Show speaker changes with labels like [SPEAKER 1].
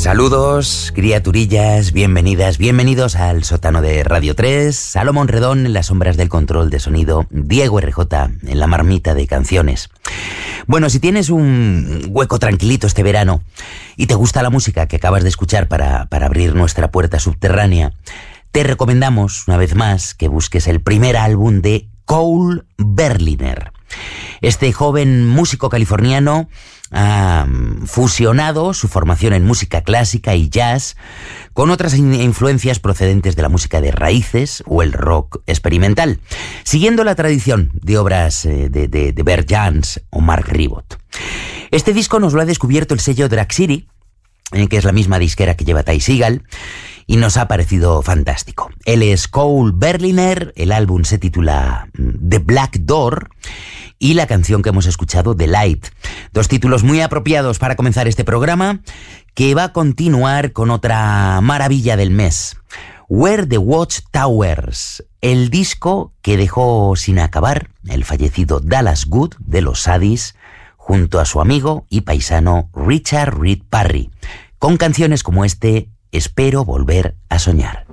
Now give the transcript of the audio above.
[SPEAKER 1] Saludos, criaturillas, bienvenidas, bienvenidos al sótano de Radio 3, Salomón Redón en las sombras del control de sonido, Diego RJ en la marmita de canciones. Bueno, si tienes un hueco tranquilito este verano y te gusta la música que acabas de escuchar para abrir nuestra puerta subterránea, te recomendamos, una vez más, que busques el primer álbum de Cole Berliner. Este joven músico californiano ha fusionado su formación en música clásica y jazz con otras influencias procedentes de la música de raíces o el rock experimental, siguiendo la tradición de obras de Bert Jansch o Mark Ribot. Este disco nos lo ha descubierto el sello Drag City, que es la misma disquera que lleva Ty Segall, y nos ha parecido fantástico. Él es Cole Berliner, el álbum se titula The Black Door, y la canción que hemos escuchado, The Light. Dos títulos muy apropiados para comenzar este programa, que va a continuar con otra maravilla del mes, Where the Watchtowers, el disco que dejó sin acabar el fallecido Dallas Good de los Saddies, junto a su amigo y paisano Richard Reed Parry, con canciones como este Espero volver a soñar.